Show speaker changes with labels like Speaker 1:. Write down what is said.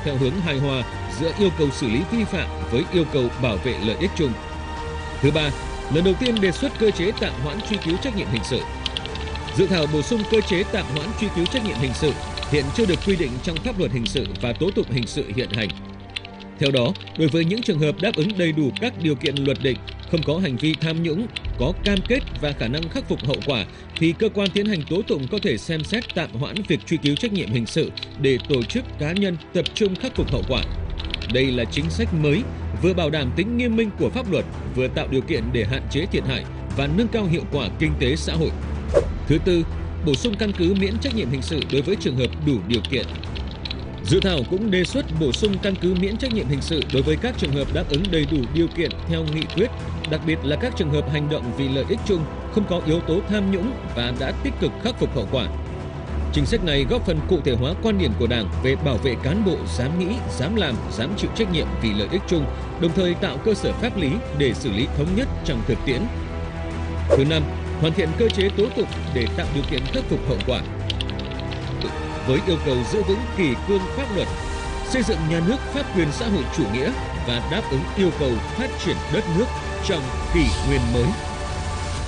Speaker 1: theo hướng hài hòa giữa yêu cầu xử lý vi phạm với yêu cầu bảo vệ lợi ích chung. Thứ ba, lần đầu tiên đề xuất cơ chế tạm hoãn truy cứu trách nhiệm hình sự. Dự thảo bổ sung cơ chế tạm hoãn truy cứu trách nhiệm hình sự hiện chưa được quy định trong pháp luật hình sự và tố tụng hình sự hiện hành. Theo đó, đối với những trường hợp đáp ứng đầy đủ các điều kiện luật định, không có hành vi tham nhũng, có cam kết và khả năng khắc phục hậu quả, thì cơ quan tiến hành tố tụng có thể xem xét tạm hoãn việc truy cứu trách nhiệm hình sự để tổ chức cá nhân tập trung khắc phục hậu quả. Đây là chính sách mới, vừa bảo đảm tính nghiêm minh của pháp luật, vừa tạo điều kiện để hạn chế thiệt hại và nâng cao hiệu quả kinh tế xã hội. Thứ tư, bổ sung căn cứ miễn trách nhiệm hình sự đối với trường hợp đủ điều kiện. Dự thảo cũng đề xuất bổ sung căn cứ miễn trách nhiệm hình sự đối với các trường hợp đáp ứng đầy đủ điều kiện theo nghị quyết, đặc biệt là các trường hợp hành động vì lợi ích chung, không có yếu tố tham nhũng và đã tích cực khắc phục hậu quả. Chính sách này góp phần cụ thể hóa quan điểm của Đảng về bảo vệ cán bộ dám nghĩ, dám làm, dám chịu trách nhiệm vì lợi ích chung, đồng thời tạo cơ sở pháp lý để xử lý thống nhất trong thực tiễn. Thứ năm, hoàn thiện cơ chế tố tụng để tạo điều kiện khắc phục hậu quả. Với yêu cầu giữ vững kỷ cương pháp luật, xây dựng nhà nước pháp quyền xã hội chủ nghĩa và đáp ứng yêu cầu phát triển đất nước trong kỷ nguyên mới.